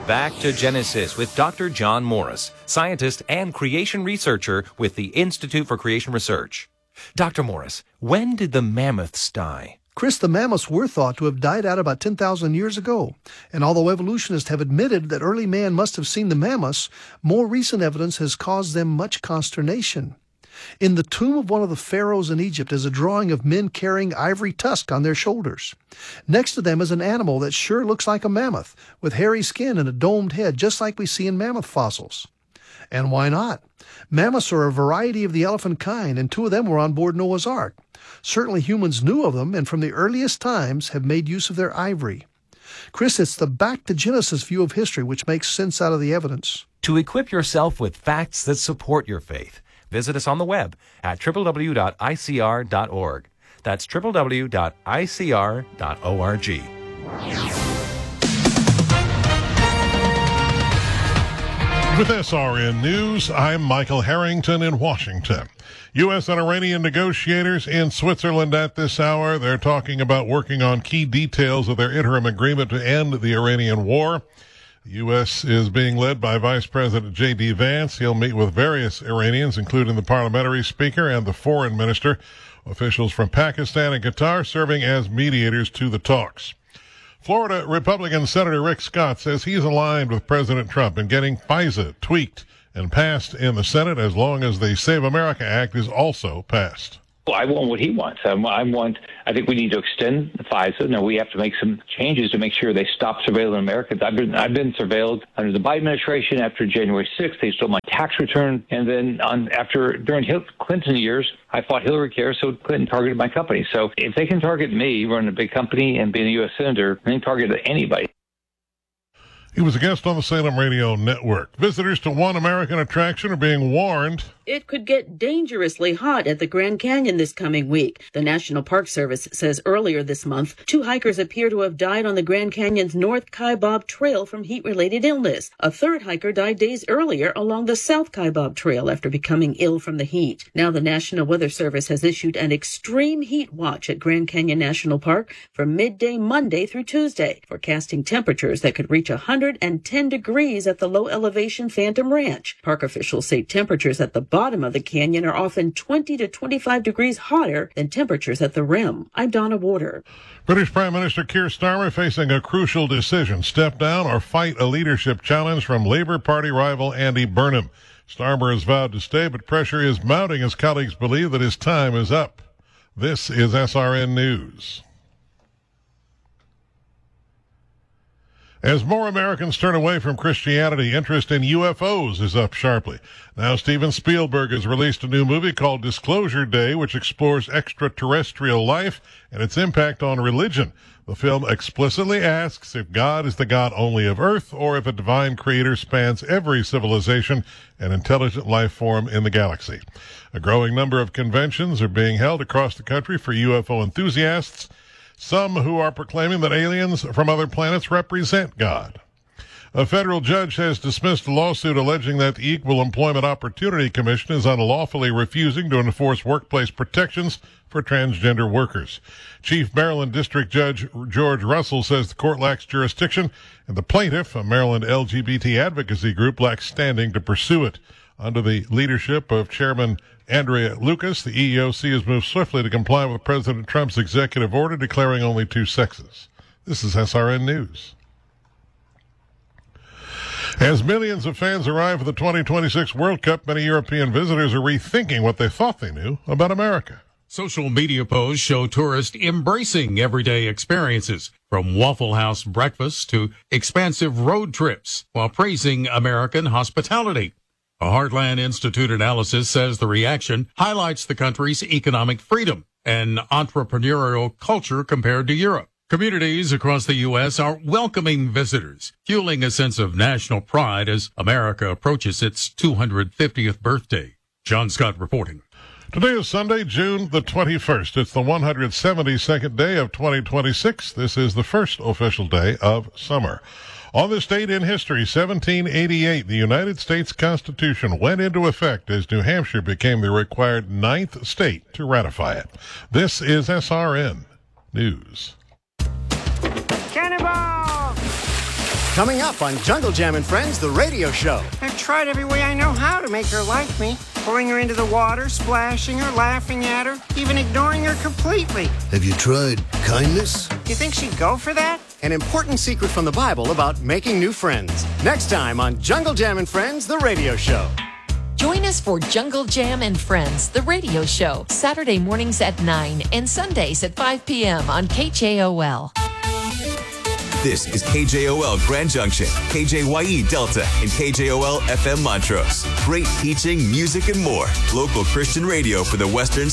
Back to Genesis with Dr. John Morris, scientist and creation researcher with the Institute for Creation Research. Dr. Morris, when did the mammoths die? Chris, the mammoths were thought to have died out about 10,000 years ago. And although evolutionists have admitted that early man must have seen the mammoths, more recent evidence has caused them much consternation. In the tomb of one of the pharaohs in Egypt is a drawing of men carrying ivory tusk on their shoulders. Next to them is an animal that sure looks like a mammoth, with hairy skin and a domed head, just like we see in mammoth fossils. And why not? Mammoths are a variety of the elephant kind, and 2 of them were on board Noah's Ark. Certainly humans knew of them, and from the earliest times have made use of their ivory. Chris, it's the back to Genesis view of history which makes sense out of the evidence. To equip yourself with facts that support your faith, visit us on the web at www.icr.org. That's www.icr.org. With SRN News, I'm Michael Harrington in Washington. U.S. and Iranian negotiators in Switzerland at this hour. They're talking about working on key details of their interim agreement to end the Iranian war. The U.S. is being led by Vice President J.D. Vance. He'll meet with various Iranians, including the parliamentary speaker and the foreign minister. Officials from Pakistan and Qatar serving as mediators to the talks. Florida Republican Senator Rick Scott says he's aligned with President Trump in getting FISA tweaked and passed in the Senate as long as the Save America Act is also passed. Well, I want what he wants. I think we need to extend the FISA. Now, we have to make some changes to make sure they stop surveilling Americans. I've been surveilled under the Biden administration after January 6th. They stole my tax return. And then during Clinton years, I fought Hillary Care, so Clinton targeted my company. So if they can target me, running a big company and being a U.S. senator, they can target anybody. He was a guest on the Salem Radio Network. Visitors to One American Attraction are being warned. It could get dangerously hot at the Grand Canyon this coming week. The National Park Service says earlier this month, 2 hikers appear to have died on the Grand Canyon's North Kaibab Trail from heat-related illness. A 3rd hiker died days earlier along the South Kaibab Trail after becoming ill from the heat. Now the National Weather Service has issued an extreme heat watch at Grand Canyon National Park from midday Monday through Tuesday, forecasting temperatures that could reach 110 degrees at the low-elevation Phantom Ranch. Park officials say temperatures at the bottom of the canyon are often 20 to 25 degrees hotter than temperatures at the rim. I'm Donna Warder. British Prime Minister Keir Starmer facing a crucial decision: step down or fight a leadership challenge from Labour Party rival Andy Burnham. Starmer has vowed to stay, but pressure is mounting as colleagues believe that his time is up. This is SRN News. As more Americans turn away from Christianity, interest in UFOs is up sharply. Now Steven Spielberg has released a new movie called Disclosure Day, which explores extraterrestrial life and its impact on religion. The film explicitly asks if God is the God only of Earth or if a divine creator spans every civilization and intelligent life form in the galaxy. A growing number of conventions are being held across the country for UFO enthusiasts, some who are proclaiming that aliens from other planets represent God. A federal judge has dismissed a lawsuit alleging that the Equal Employment Opportunity Commission is unlawfully refusing to enforce workplace protections for transgender workers. Chief Maryland District Judge George Russell says the court lacks jurisdiction, and the plaintiff, a Maryland LGBT advocacy group, lacks standing to pursue it. Under the leadership of Chairman Andrea Lucas, the EEOC has moved swiftly to comply with President Trump's executive order declaring only 2 sexes. This is SRN News. As millions of fans arrive for the 2026 World Cup, many European visitors are rethinking what they thought they knew about America. Social media posts show tourists embracing everyday experiences, from Waffle House breakfast to expansive road trips, while praising American hospitality. A Heartland Institute analysis says the reaction highlights the country's economic freedom and entrepreneurial culture compared to Europe. Communities across the U.S. are welcoming visitors, fueling a sense of national pride as America approaches its 250th birthday. John Scott reporting. Today is Sunday, June the 21st. It's the 172nd day of 2026. This is the first official day of summer. On this date in history, 1788, the United States Constitution went into effect as New Hampshire became the required 9th state to ratify it. This is SRN News. Cannonball! Coming up on Jungle Jam and Friends, the radio show. I've tried every way I know how to make her like me. Pulling her into the water, splashing her, laughing at her, even ignoring her completely. Have you tried kindness? You think she'd go for that? An important secret from the Bible about making new friends. Next time on Jungle Jam and Friends, the radio show. Join us for Jungle Jam and Friends, the radio show, Saturday mornings at 9 and Sundays at 5 p.m. on KJOL. This is KJOL Grand Junction, KJYE Delta, and KJOL FM Montrose. Great teaching, music, and more. Local Christian radio for the Western